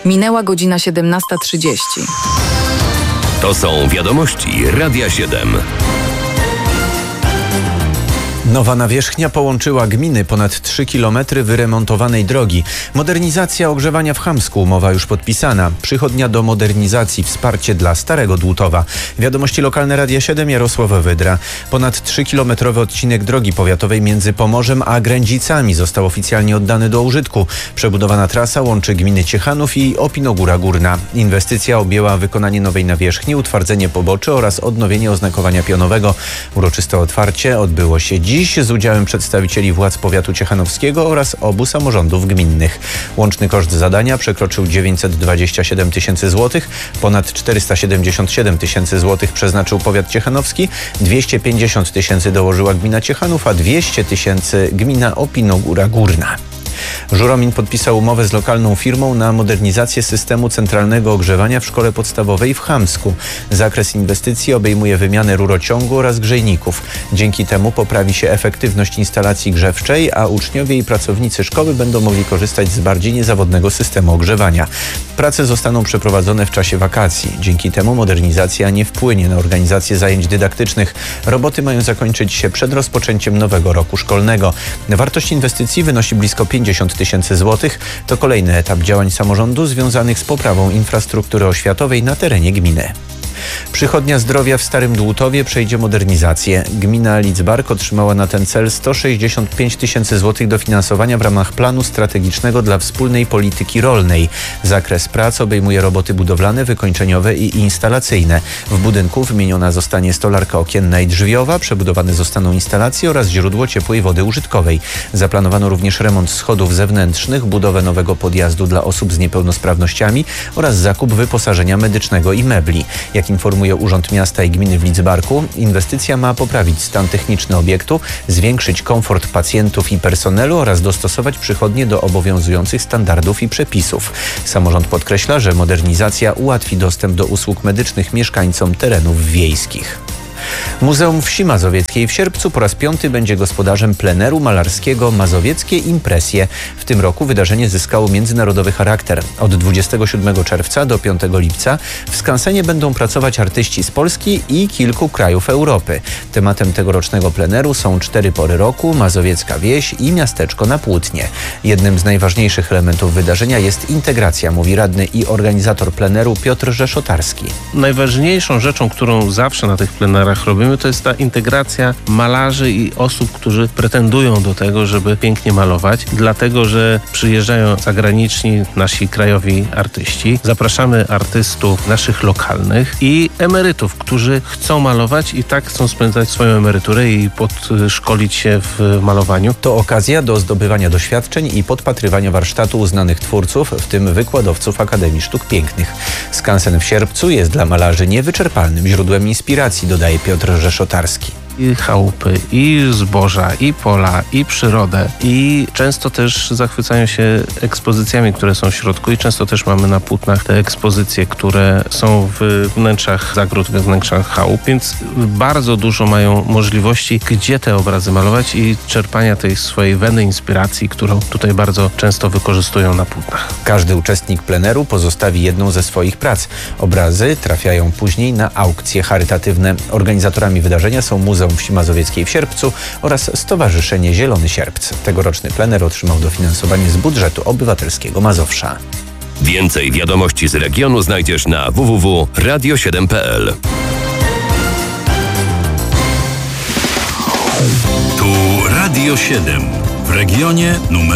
Minęła godzina 17:30. To są wiadomości Radia 7. Nowa nawierzchnia połączyła gminy, ponad 3 km wyremontowanej drogi. Modernizacja ogrzewania w Chamsku, umowa już podpisana. Przychodnia do modernizacji, wsparcie dla Starego Dłutowa. Wiadomości lokalne Radia 7, Jarosław Wydra. Ponad 3-kilometrowy odcinek drogi powiatowej między Pomorzem a Grędzicami został oficjalnie oddany do użytku. Przebudowana trasa łączy gminy Ciechanów i Opinogóra Górna. Inwestycja objęła wykonanie nowej nawierzchni, utwardzenie poboczy oraz odnowienie oznakowania pionowego. Uroczyste otwarcie odbyło się dziś z udziałem przedstawicieli władz powiatu ciechanowskiego oraz obu samorządów gminnych. Łączny koszt zadania przekroczył 927 tysięcy złotych. Ponad 477 tysięcy złotych przeznaczył powiat ciechanowski, 250 tysięcy dołożyła gmina Ciechanów, a 200 tysięcy gmina Opinogóra Górna. Żuromin podpisał umowę z lokalną firmą na modernizację systemu centralnego ogrzewania w szkole podstawowej w Chamsku. Zakres inwestycji obejmuje wymianę rurociągu oraz grzejników. Dzięki temu poprawi się efektywność instalacji grzewczej, a uczniowie i pracownicy szkoły będą mogli korzystać z bardziej niezawodnego systemu ogrzewania. Prace zostaną przeprowadzone w czasie wakacji. Dzięki temu modernizacja nie wpłynie na organizację zajęć dydaktycznych. Roboty mają zakończyć się przed rozpoczęciem nowego roku szkolnego. Wartość inwestycji wynosi blisko 50 tysięcy złotych. To kolejny etap działań samorządu związanych z poprawą infrastruktury oświatowej na terenie gminy. Przychodnia zdrowia w Starym Dłutowie przejdzie modernizację. Gmina Lidzbark otrzymała na ten cel 165 tysięcy złotych dofinansowania w ramach planu strategicznego dla wspólnej polityki rolnej. Zakres prac obejmuje roboty budowlane, wykończeniowe i instalacyjne. W budynku wymieniona zostanie stolarka okienna i drzwiowa, przebudowane zostaną instalacje oraz źródło ciepłej wody użytkowej. Zaplanowano również remont schodów zewnętrznych, budowę nowego podjazdu dla osób z niepełnosprawnościami oraz zakup wyposażenia medycznego i mebli. Jak informuje Urząd Miasta i Gminy w Lidzbarku, inwestycja ma poprawić stan techniczny obiektu, zwiększyć komfort pacjentów i personelu oraz dostosować przychodnie do obowiązujących standardów i przepisów. Samorząd podkreśla, że modernizacja ułatwi dostęp do usług medycznych mieszkańcom terenów wiejskich. Muzeum Wsi Mazowieckiej w Sierpcu po raz 5. będzie gospodarzem pleneru malarskiego Mazowieckie Impresje. W tym roku wydarzenie zyskało międzynarodowy charakter. Od 27 czerwca do 5 lipca w skansenie będą pracować artyści z Polski i kilku krajów Europy. Tematem tegorocznego pleneru są 4 pory roku, mazowiecka wieś i miasteczko na Płótnie. Jednym z najważniejszych elementów wydarzenia jest integracja, mówi radny i organizator pleneru Piotr Rzeszotarski. Najważniejszą rzeczą, którą zawsze na tych plenerach robimy, to jest ta integracja malarzy i osób, którzy pretendują do tego, żeby pięknie malować, dlatego że przyjeżdżają zagraniczni nasi krajowi artyści. Zapraszamy artystów naszych lokalnych i emerytów, którzy chcą malować i tak chcą spędzać swoją emeryturę i podszkolić się w malowaniu. To okazja do zdobywania doświadczeń i podpatrywania warsztatu uznanych twórców, w tym wykładowców Akademii Sztuk Pięknych. Skansen w Sierpcu jest dla malarzy niewyczerpalnym źródłem inspiracji, dodaje Piotr Rzeszotarski. I chałupy, i zboża, i pola, i przyrodę. I często też zachwycają się ekspozycjami, które są w środku i często też mamy na płótnach te ekspozycje, które są w wnętrzach zagród, we wnętrzach chałup, więc bardzo dużo mają możliwości, gdzie te obrazy malować i czerpania tej swojej weny inspiracji, którą tutaj bardzo często wykorzystują na płótnach. Każdy uczestnik pleneru pozostawi jedną ze swoich prac. Obrazy trafiają później na aukcje charytatywne. Organizatorami wydarzenia są Muzeum Wsi Mazowieckiej w Sierpcu oraz Stowarzyszenie Zielony Sierpc. Tegoroczny plener otrzymał dofinansowanie z budżetu obywatelskiego Mazowsza. Więcej wiadomości z regionu znajdziesz na www.radio7.pl. Tu Radio 7 w regionie numer